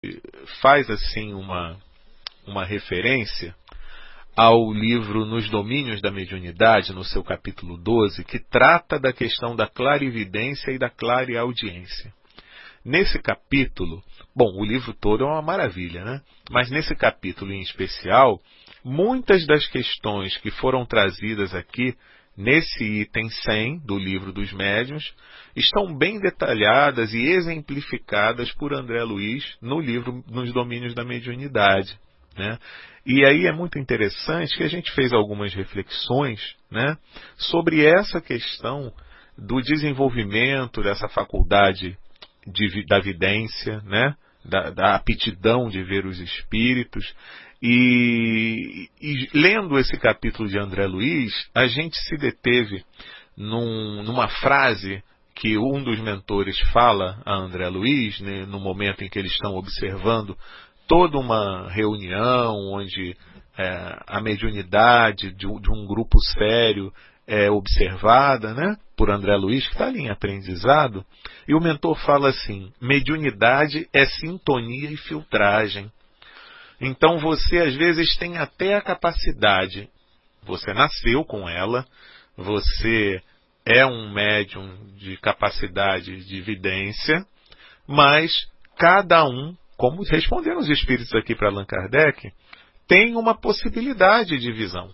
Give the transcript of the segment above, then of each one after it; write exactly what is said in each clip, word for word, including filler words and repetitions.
faz assim uma, uma referência ao livro Nos Domínios da Mediunidade, no seu capítulo doze, que trata da questão da clarividência e da clareaudiência. Nesse capítulo, bom, o livro todo é uma maravilha, né? Mas nesse capítulo em especial, muitas das questões que foram trazidas aqui, nesse item cem do livro dos médiuns, estão bem detalhadas e exemplificadas por André Luiz no livro Nos Domínios da Mediunidade, né? E aí é muito interessante que a gente fez algumas reflexões, né, sobre essa questão do desenvolvimento dessa faculdade de, da vidência, né, da, da aptidão de ver os espíritos. E, e lendo esse capítulo de André Luiz, a gente se deteve num, numa frase que um dos mentores fala a André Luiz, né, no momento em que eles estão observando toda uma reunião onde é, a mediunidade de, de um grupo sério é observada, né, por André Luiz, que está ali em aprendizado, e o mentor fala assim: mediunidade é sintonia e filtragem. Então você às vezes tem até a capacidade, você nasceu com ela, você é um médium de capacidade de vidência, mas cada um, como responderam os espíritos aqui para Allan Kardec, tem uma possibilidade de visão.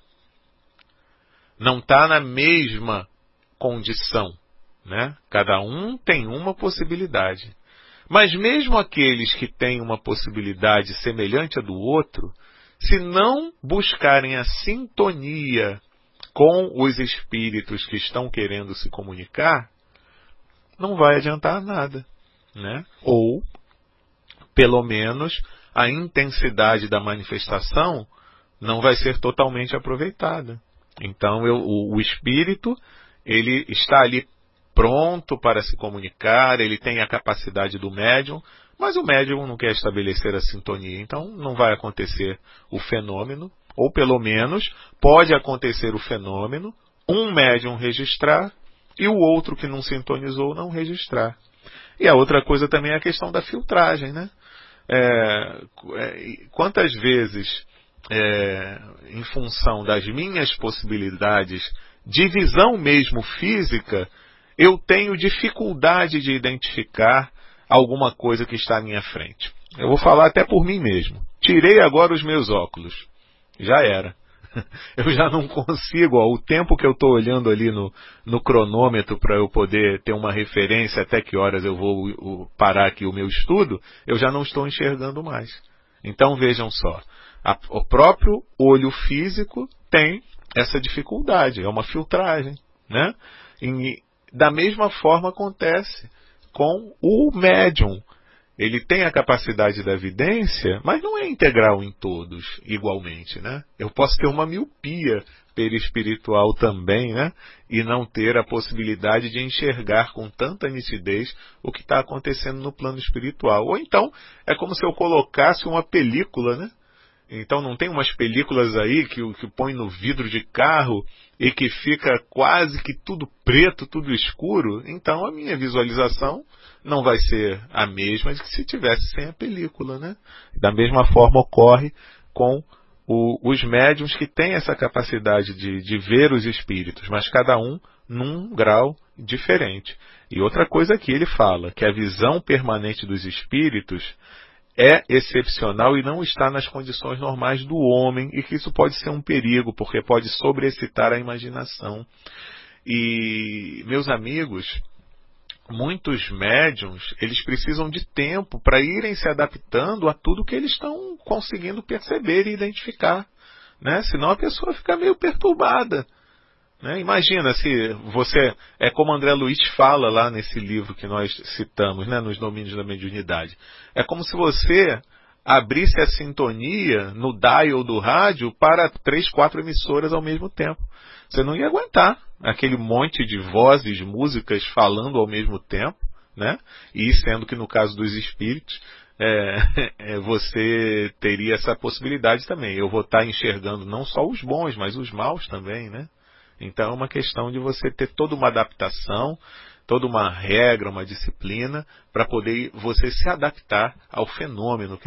Não está na mesma condição, né? Cada um tem uma possibilidade. Mas mesmo aqueles que têm uma possibilidade semelhante à do outro, se não buscarem a sintonia com os espíritos que estão querendo se comunicar, não vai adiantar nada, né? Ou, pelo menos, a intensidade da manifestação não vai ser totalmente aproveitada. Então, eu, o, o espírito, ele está ali pronto para se comunicar, ele tem a capacidade do médium, mas o médium não quer estabelecer a sintonia, então não vai acontecer o fenômeno, ou pelo menos pode acontecer o fenômeno, um médium registrar e o outro que não sintonizou não registrar. E a outra coisa também é a questão da filtragem, né? É, é, quantas vezes, é, em função das minhas possibilidades de visão mesmo física, eu tenho dificuldade de identificar alguma coisa que está à minha frente. Eu vou falar até por mim mesmo. Tirei agora os meus óculos. Já era. Eu já não consigo, ó, o tempo que eu estou olhando ali no, no cronômetro para eu poder ter uma referência até que horas eu vou o, parar aqui o meu estudo, eu já não estou enxergando mais. Então vejam só, a, o próprio olho físico tem essa dificuldade, é uma filtragem, né? E, da mesma forma acontece com o médium. Ele tem a capacidade da vidência, mas não é integral em todos igualmente, né? Eu posso ter uma miopia perispiritual também, né? E não ter a possibilidade de enxergar com tanta nitidez o que está acontecendo no plano espiritual. Ou então, é como se eu colocasse uma película, né? Então não tem umas películas aí que, que põe no vidro de carro e que fica quase que tudo preto, tudo escuro? Então a minha visualização não vai ser a mesma de que se tivesse sem a película, né? Da mesma forma ocorre com o, os médiuns que têm essa capacidade de, de ver os espíritos, mas cada um num grau diferente. E outra coisa que ele fala, que a visão permanente dos espíritos é excepcional e não está nas condições normais do homem, e que isso pode ser um perigo, porque pode sobreexcitar a imaginação. E, meus amigos, muitos médiuns, eles precisam de tempo para irem se adaptando a tudo que eles estão conseguindo perceber e identificar, né? Senão a pessoa fica meio perturbada, né? Imagina se você, é como André Luiz fala lá nesse livro que nós citamos, né, Nos Domínios da Mediunidade. É como se você abrisse a sintonia no dial do rádio para três, quatro emissoras ao mesmo tempo. Você não ia aguentar aquele monte de vozes, músicas falando ao mesmo tempo, né? E sendo que no caso dos espíritos, é, é, você teria essa possibilidade também. Eu vou estar enxergando não só os bons, mas os maus também, né? Então é uma questão de você ter toda uma adaptação, toda uma regra, uma disciplina, para poder você se adaptar ao fenômeno que